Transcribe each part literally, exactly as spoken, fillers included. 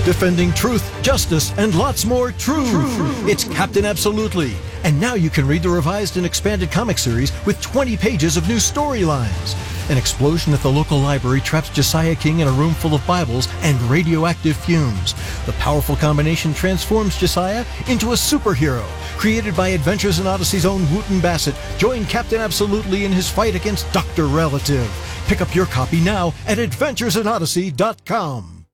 defending truth, justice, and lots more true. True. It's Captain Absolutely. And now you can read the revised and expanded comic series with twenty pages of new storylines. An explosion at the local library traps Josiah King in a room full of Bibles and radioactive fumes. The powerful combination transforms Josiah into a superhero. Created by Adventures in Odyssey's own Wooten Bassett, join Captain Absolutely in his fight against Doctor Relative. Pick up your copy now at adventures in odyssey dot com.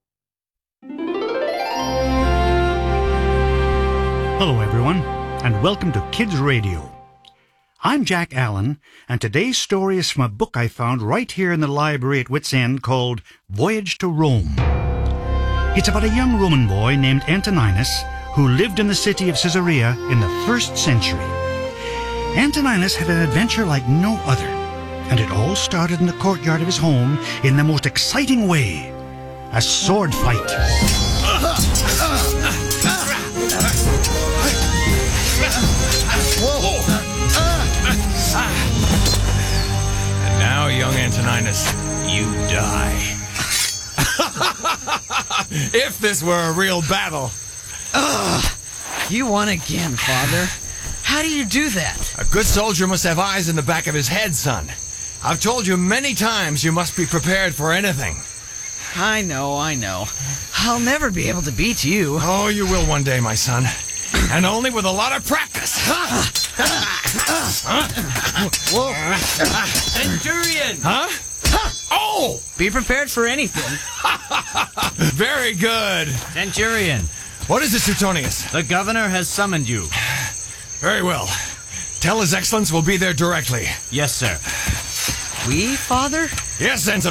Hello, everyone, and welcome to Kids Radio. I'm Jack Allen, and today's story is from a book I found right here in the library at Wits End called Voyage to Rome. It's about a young Roman boy named Antoninus who lived in the city of Caesarea in the first century. Antoninus had an adventure like no other, and it all started in the courtyard of his home in the most exciting way, a sword fight. And now, young Antoninus, you die. If this were a real battle. Ugh! You won again, Father. How do you do that? A good soldier must have eyes in the back of his head, son. I've told you many times you must be prepared for anything. I know, I know. I'll never be able to beat you. Oh, you will one day, my son. And only with a lot of practice. Whoa. Centurion! Huh? Oh! Be prepared for anything. Very good. Centurion, What is it, Suetonius? the governor has summoned you. Very well. Tell His Excellence we'll be there directly. Yes, sir. We, Father? Yes, Antoninus.